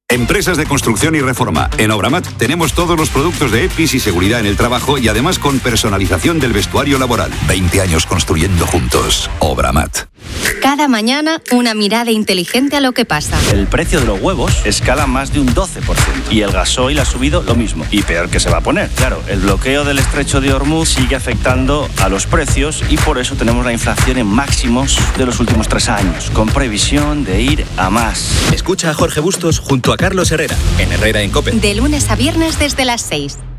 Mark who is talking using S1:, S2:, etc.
S1: Empresas de construcción y reforma. En Obramat tenemos todos los productos de EPIs y seguridad en el trabajo y además con personalización del vestuario laboral. 20 años construyendo juntos. Obramat.
S2: Cada mañana, una mirada inteligente a lo que pasa.
S3: El precio de los huevos escala más de un 12%. Y el gasoil ha subido lo mismo. Y peor que se va a poner. Claro, el bloqueo del estrecho de Hormuz sigue afectando a los precios y por eso tenemos la inflación en máximos de los últimos 3 años, con previsión de ir a más.
S4: Escucha a Jorge Bustos junto a Carlos Herrera, en Herrera en COPE.
S2: De lunes a viernes desde las 6.